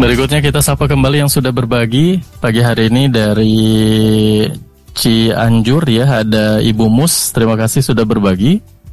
Berikutnya kita sapa kembali yang sudah berbagi pagi hari ini dari Cianjur ya, ada Ibu Mus, terima kasih sudah berbagi.